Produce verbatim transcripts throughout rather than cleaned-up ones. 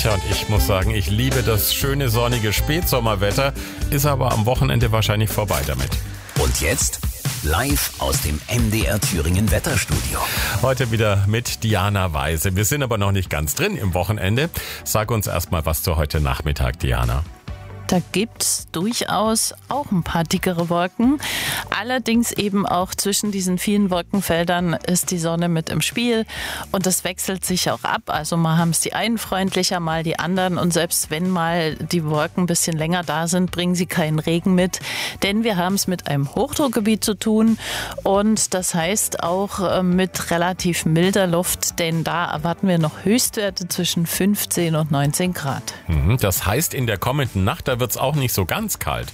Tja, und ich muss sagen, ich liebe das schöne sonnige Spätsommerwetter, ist aber am Wochenende wahrscheinlich vorbei damit. Und jetzt live aus dem M D R Thüringen Wetterstudio. Heute wieder mit Diana Weise. Wir sind aber noch nicht ganz drin im Wochenende. Sag uns erstmal was zu heute Nachmittag, Diana. Da gibt's durchaus auch ein paar dickere Wolken. Allerdings eben auch zwischen diesen vielen Wolkenfeldern ist die Sonne mit im Spiel und das wechselt sich auch ab. Also mal haben es die einen freundlicher, mal die anderen. Und selbst wenn mal die Wolken ein bisschen länger da sind, bringen sie keinen Regen mit. Denn wir haben es mit einem Hochdruckgebiet zu tun und das heißt auch mit relativ milder Luft, denn da erwarten wir noch Höchstwerte zwischen fünfzehn und neunzehn Grad. Das heißt, in der kommenden Nacht, da wird es auch nicht so ganz kalt.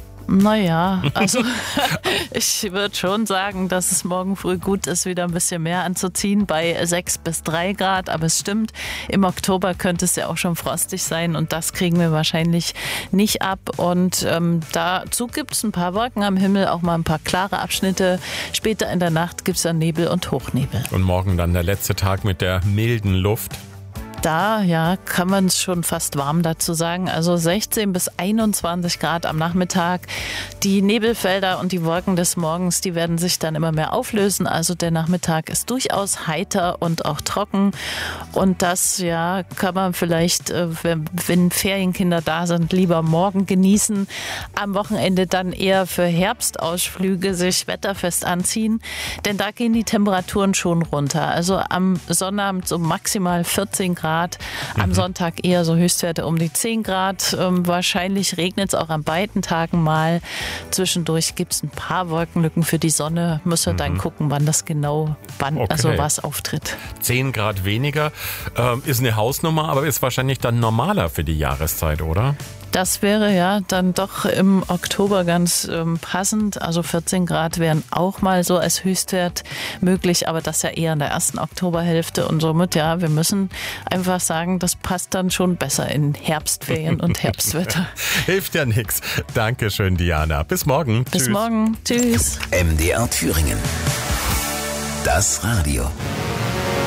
Naja, also ich würde schon sagen, dass es morgen früh gut ist, wieder ein bisschen mehr anzuziehen bei sechs bis drei Grad. Aber es stimmt, im Oktober könnte es ja auch schon frostig sein und das kriegen wir wahrscheinlich nicht ab. Und ähm, dazu gibt es ein paar Wolken am Himmel, auch mal ein paar klare Abschnitte. Später in der Nacht gibt es dann Nebel und Hochnebel. Und morgen dann der letzte Tag mit der milden Luft. Da, ja, kann man es schon fast warm dazu sagen. Also sechzehn bis einundzwanzig Grad am Nachmittag. Die Nebelfelder und die Wolken des Morgens, die werden sich dann immer mehr auflösen. Also der Nachmittag ist durchaus heiter und auch trocken. Und das, ja, kann man vielleicht, wenn, wenn Ferienkinder da sind, lieber morgen genießen. Am Wochenende dann eher für Herbstausflüge sich wetterfest anziehen. Denn da gehen die Temperaturen schon runter. Also am Sonnabend so maximal vierzehn Grad. Am mhm. Sonntag eher so Höchstwerte um die zehn Grad. Ähm, wahrscheinlich regnet es auch an beiden Tagen mal. Zwischendurch gibt es ein paar Wolkenlücken für die Sonne. Müssen wir mhm. dann gucken, wann das genau, wann okay. also was auftritt. zehn Grad weniger ähm, ist eine Hausnummer, aber ist wahrscheinlich dann normaler für die Jahreszeit, oder? Das wäre ja dann doch im Oktober ganz ähm, passend. Also vierzehn Grad wären auch mal so als Höchstwert möglich, aber das ja eher in der ersten Oktoberhälfte. Und somit, ja, wir müssen einfach sagen, das passt dann schon besser in Herbstferien und Herbstwetter. Hilft ja nichts. Dankeschön, Diana. Bis morgen. Bis Tschüss. morgen. Tschüss. M D R Thüringen. Das Radio.